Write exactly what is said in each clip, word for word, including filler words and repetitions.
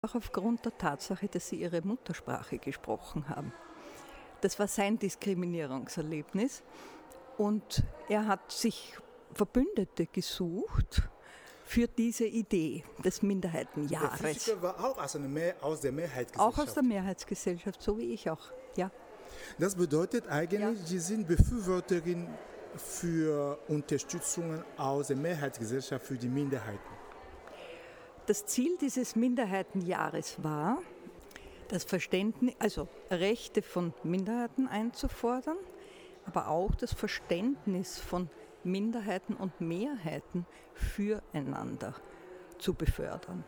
auch aufgrund der Tatsache, dass sie ihre Muttersprache gesprochen haben. Das war sein Diskriminierungserlebnis und er hat sich Verbündete gesucht für diese Idee des Minderheitenjahres. Der Physiker war auch aus, einer Mehr, aus der Mehrheitsgesellschaft. Auch aus der Mehrheitsgesellschaft, so wie ich auch, ja. Das bedeutet eigentlich, Ja. Sie sind Befürworterin für Unterstützungen aus der Mehrheitsgesellschaft für die Minderheiten. Das Ziel dieses Minderheitenjahres war, das Verständnis, also Rechte von Minderheiten einzufordern, aber auch das Verständnis von Minderheiten und Mehrheiten füreinander zu befördern.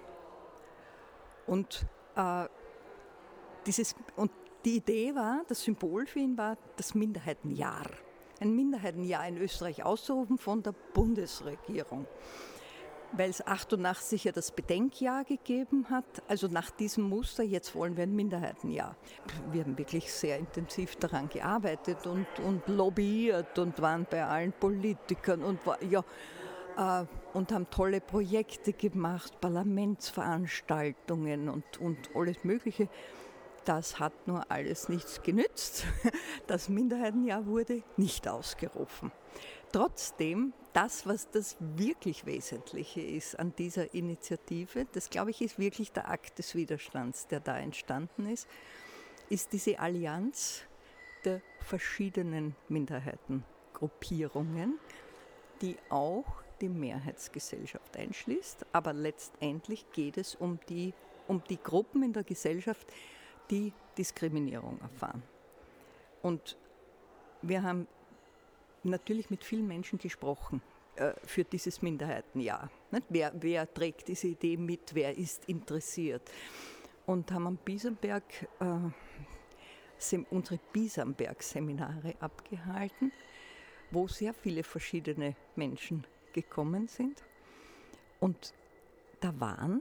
Und, äh, dieses, und die Idee war, das Symbol für ihn war das Minderheitenjahr. Ein Minderheitenjahr in Österreich auszurufen von der Bundesregierung. Weil es achtundachtzig ja das Bedenkjahr gegeben hat, also nach diesem Muster, jetzt wollen wir ein Minderheitenjahr. Wir haben wirklich sehr intensiv daran gearbeitet und, und lobbyiert und waren bei allen Politikern und, ja, äh, und haben tolle Projekte gemacht, Parlamentsveranstaltungen und, und alles Mögliche. Das hat nur alles nichts genützt. Das Minderheitenjahr wurde nicht ausgerufen. Trotzdem, das, was das wirklich Wesentliche ist an dieser Initiative, das glaube ich ist wirklich der Akt des Widerstands, der da entstanden ist, ist diese Allianz der verschiedenen Minderheitengruppierungen, die auch die Mehrheitsgesellschaft einschließt. Aber letztendlich geht es um die, um die Gruppen in der Gesellschaft, die Diskriminierung erfahren. Und wir haben natürlich mit vielen Menschen gesprochen äh, für dieses Minderheitenjahr. Nicht? Wer, wer trägt diese Idee mit, wer ist interessiert? Und haben am Biesenberg äh, sem, unsere Biesenberg-Seminare abgehalten, wo sehr viele verschiedene Menschen gekommen sind. Und da waren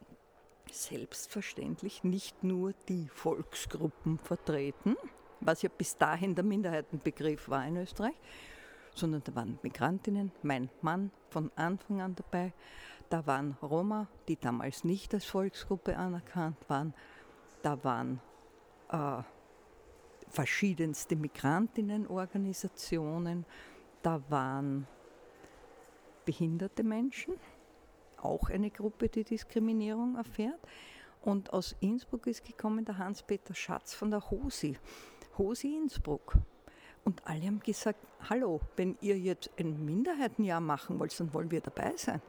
selbstverständlich nicht nur die Volksgruppen vertreten, was ja bis dahin der Minderheitenbegriff war in Österreich, sondern da waren Migrantinnen, mein Mann von Anfang an dabei, da waren Roma, die damals nicht als Volksgruppe anerkannt waren, da waren äh, verschiedenste Migrantinnenorganisationen, da waren behinderte Menschen, auch eine Gruppe, die Diskriminierung erfährt. Und aus Innsbruck ist gekommen der Hans-Peter Schatz von der HOSI, HOSI Innsbruck. Und alle haben gesagt, hallo, wenn ihr jetzt ein Minderheitenjahr machen wollt, dann wollen wir dabei sein.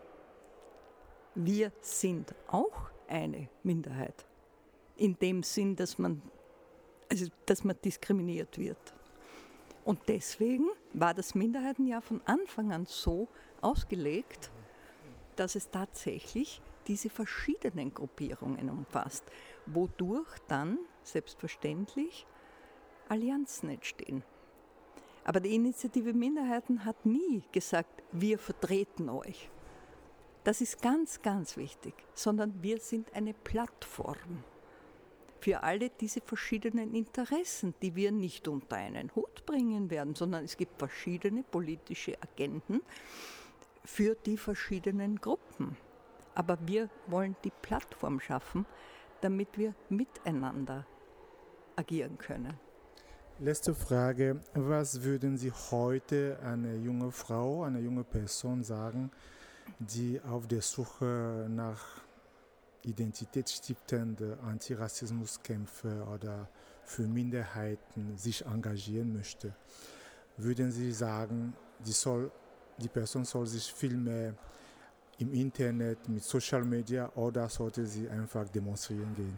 Wir sind auch eine Minderheit. In dem Sinn, dass man, also, dass man diskriminiert wird. Und deswegen war das Minderheitenjahr von Anfang an so ausgelegt, dass es tatsächlich diese verschiedenen Gruppierungen umfasst, wodurch dann selbstverständlich Allianzen entstehen. Aber die Initiative Minderheiten hat nie gesagt, wir vertreten euch. Das ist ganz, ganz wichtig, sondern wir sind eine Plattform für alle diese verschiedenen Interessen, die wir nicht unter einen Hut bringen werden, sondern es gibt verschiedene politische Agenden für die verschiedenen Gruppen. Aber wir wollen die Plattform schaffen, damit wir miteinander agieren können. Letzte Frage. Was würden Sie heute einer jungen Frau, einer jungen Person sagen, die auf der Suche nach identitätsstiftenden Antirassismuskämpfen oder für Minderheiten sich engagieren möchte? Würden Sie sagen, die, soll, die Person soll sich viel mehr im Internet, mit Social Media oder sollte sie einfach demonstrieren gehen?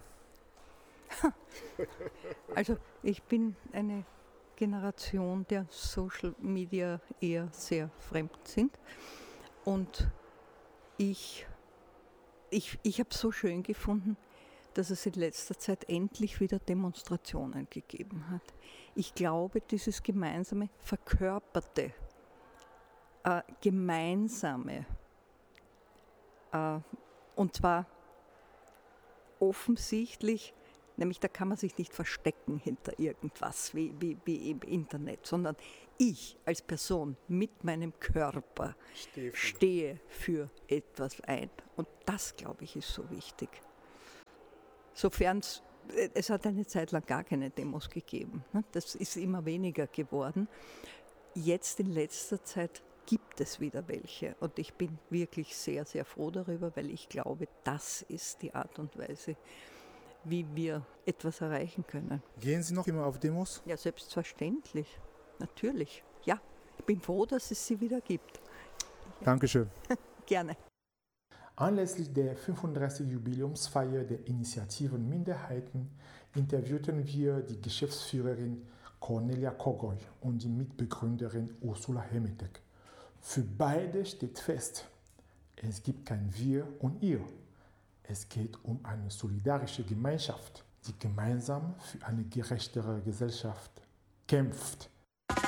Also ich bin eine Generation, der Social Media eher sehr fremd sind. Und ich, ich, ich habe es so schön gefunden, dass es in letzter Zeit endlich wieder Demonstrationen gegeben hat. Ich glaube, dieses gemeinsame, verkörperte, äh, gemeinsame, äh, und zwar offensichtlich, nämlich da kann man sich nicht verstecken hinter irgendwas wie, wie, wie im Internet, sondern ich als Person mit meinem Körper stehe für, stehe für etwas ein. Und das, glaube ich, ist so wichtig. sofern es, es hat eine Zeit lang gar keine Demos gegeben. Das ist immer weniger geworden. Jetzt in letzter Zeit gibt es wieder welche und ich bin wirklich sehr, sehr froh darüber, weil ich glaube, das ist die Art und Weise, wie wir etwas erreichen können. Gehen Sie noch immer auf Demos? Ja, selbstverständlich. Natürlich. Ja, ich bin froh, dass es sie wieder gibt. Dankeschön. Gerne. Anlässlich der fünfunddreißigsten Jubiläumsfeier der Initiative Minderheiten interviewten wir die Geschäftsführerin Cornelia Kogoy und die Mitbegründerin Ursula Hemetek. Für beide steht fest, es gibt kein Wir und Ihr. Es geht um eine solidarische Gemeinschaft, die gemeinsam für eine gerechtere Gesellschaft kämpft.